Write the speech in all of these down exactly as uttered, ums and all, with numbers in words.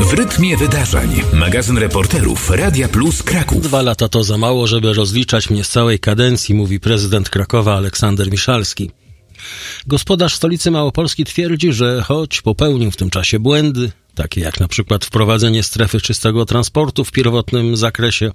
W rytmie wydarzeń. Magazyn reporterów Radia Plus Kraków. Dwa lata to za mało, żeby rozliczać mnie z całej kadencji, mówi prezydent Krakowa Aleksander Miszalski. Gospodarz stolicy Małopolski twierdzi, że choć popełnił w tym czasie błędy, takie jak na przykład wprowadzenie strefy czystego transportu w pierwotnym zakresie,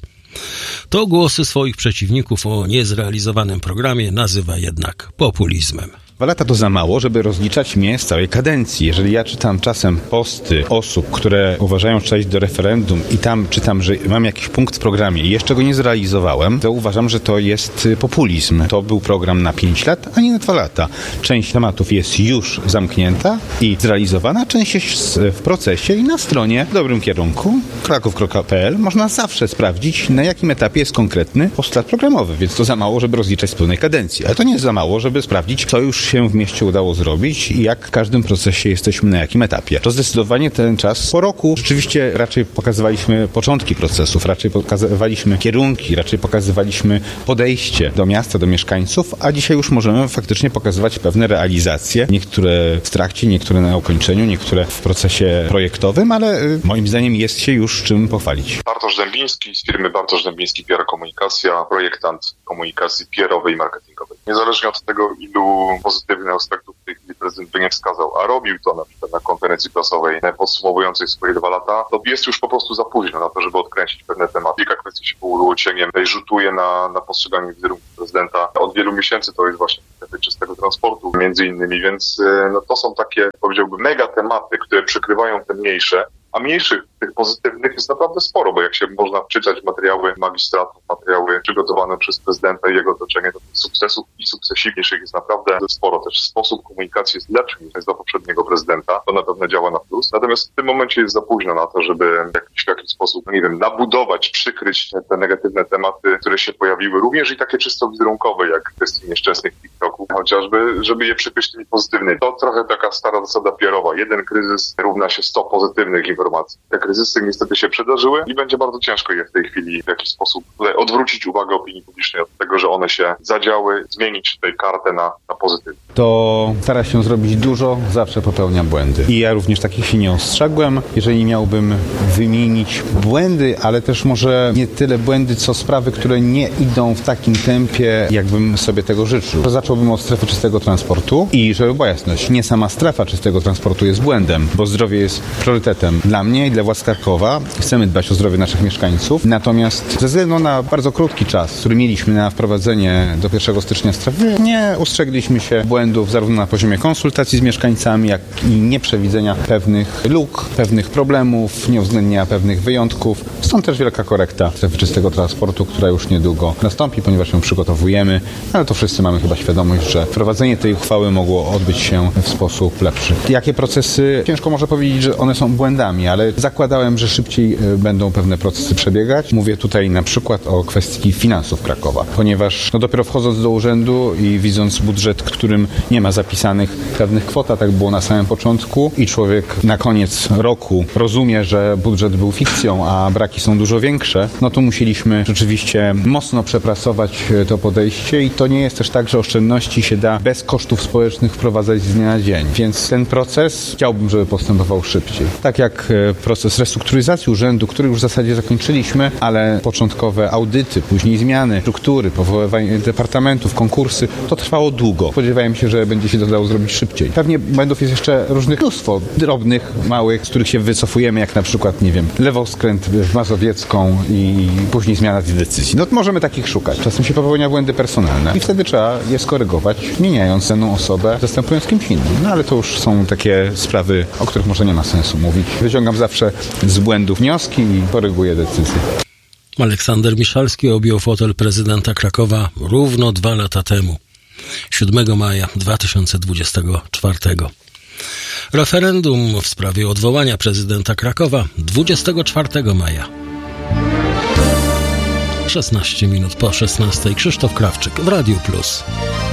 to głosy swoich przeciwników o niezrealizowanym programie nazywa jednak populizmem. Dwa lata to za mało, żeby rozliczać mnie z całej kadencji. Jeżeli ja czytam czasem posty osób, które uważają, że trzeba iść do referendum i tam czytam, że mam jakiś punkt w programie i jeszcze go nie zrealizowałem, to uważam, że to jest populizm. To był program na pięć lat, a nie na dwa lata. Część tematów jest już zamknięta i zrealizowana, część jest w procesie i na stronie w dobrym kierunku kraków kropka p l można zawsze sprawdzić, na jakim etapie jest konkretny postulat programowy, więc to za mało, żeby rozliczać z pełnej kadencji. Ale to nie jest za mało, żeby sprawdzić, co już się w mieście udało zrobić i jak w każdym procesie jesteśmy na jakim etapie. To zdecydowanie ten czas po roku rzeczywiście raczej pokazywaliśmy początki procesów, raczej pokazywaliśmy kierunki, raczej pokazywaliśmy podejście do miasta, do mieszkańców, a dzisiaj już możemy faktycznie pokazywać pewne realizacje, niektóre w trakcie, niektóre na ukończeniu, niektóre w procesie projektowym, ale moim zdaniem jest się już czym pochwalić. Bartosz Dębiński z firmy Bartosz Dębiński P R Komunikacja, projektant komunikacji P R owej i marketingowej. Niezależnie od tego, ilu pozytywnych aspektów w tej chwili prezydent by nie wskazał, a robił to na przykład na konferencji prasowej podsumowującej swoje dwa lata, to jest już po prostu za późno na to, żeby odkręcić pewne tematy. Kilka kwestii się położyło cieniem, rzutuje na, na postrzeganie wizerunku prezydenta. Od wielu miesięcy to jest właśnie kwestia czystego transportu między innymi, więc no, to są takie, powiedziałbym, mega tematy, które przykrywają te mniejsze. A mniejszych, tych pozytywnych jest naprawdę sporo, bo jak się można wczytać materiały magistratów, materiały przygotowane przez prezydenta i jego otoczenie, to tych sukcesów i sukcesywniejszych jest naprawdę sporo. Też sposób komunikacji jest lepszy niż do poprzedniego prezydenta. To na pewno działa na plus. Natomiast w tym momencie jest za późno na to, żeby w jakiś sposób, nie wiem, nabudować, przykryć te, te negatywne tematy, które się pojawiły. Również i takie czysto wizerunkowe, jak kwestie nieszczęsnych TikToków, chociażby, żeby je przykryć tymi pozytywnymi. To trochę taka stara zasada P R owa. Jeden kryzys równa się sto pozytywnych informacji. Te kryzysy niestety się przydarzyły i będzie bardzo ciężko je w tej chwili w jakiś sposób odwrócić uwagę opinii publicznej od tego, że one się zadziały, zmienić tej kartę na, na pozytywną. To stara się zrobić dużo, zawsze popełnia błędy. I ja również takich się nie ostrzegłem. Jeżeli miałbym wymienić błędy, ale też może nie tyle błędy, co sprawy, które nie idą w takim tempie, jakbym sobie tego życzył. To zacząłbym od strefy czystego transportu i żeby była jasność, nie sama strefa czystego transportu jest błędem, bo zdrowie jest priorytetem dla mnie i dla władz Krakowa. Chcemy dbać o zdrowie naszych mieszkańców. Natomiast ze względu na bardzo krótki czas, który mieliśmy na wprowadzenie do pierwszego stycznia strefy, nie ustrzegliśmy się błędów zarówno na poziomie konsultacji z mieszkańcami, jak i nieprzewidzenia pewnych luk, pewnych problemów, nieuwzględnienia pewnych wyjątków. Stąd też wielka korekta strefy czystego transportu, która już niedługo nastąpi, ponieważ ją przygotowujemy, ale to wszyscy mamy chyba świadomość, że wprowadzenie tej uchwały mogło odbyć się w sposób lepszy. Jakie procesy? Ciężko może powiedzieć, że one są błędami, ale zakładałem, że szybciej będą pewne procesy przebiegać. Mówię tutaj na przykład o kwestii finansów Krakowa, ponieważ no dopiero wchodząc do urzędu i widząc budżet, w którym nie ma zapisanych pewnych kwot, a tak było na samym początku i człowiek na koniec roku rozumie, że budżet był fikcją, a braki są dużo większe, no to musieliśmy rzeczywiście mocno przepracować to podejście i to nie jest też tak, że oszczędności się da bez kosztów społecznych wprowadzać z dnia na dzień. Więc ten proces chciałbym, żeby postępował szybciej. Tak jak proces restrukturyzacji urzędu, który już w zasadzie zakończyliśmy, ale początkowe audyty, później zmiany struktury, powoływanie departamentów, konkursy, to trwało długo. Spodziewałem się, że będzie się to dało zrobić szybciej. Pewnie błędów jest jeszcze różnych mnóstwo, drobnych, małych, z których się wycofujemy, jak na przykład, nie wiem, lewoskręt w Mazowiecką i później zmiana tej decyzji. No możemy takich szukać. Czasem się popełnia błędy personalne i wtedy trzeba je skorygować, zmieniając daną osobę, zastępując kimś innym. No ale to już są takie sprawy, o których może nie ma sensu mówić. Wyciągam zawsze z błędów wnioski i koryguję decyzje. Aleksander Miszalski objął fotel prezydenta Krakowa równo dwa lata temu, siódmego maja dwa tysiące dwudziestego czwartego. Referendum w sprawie odwołania prezydenta Krakowa dwudziestego czwartego maja. szesnaście minut po szesnastej. Krzysztof Krawczyk w Radiu Plus.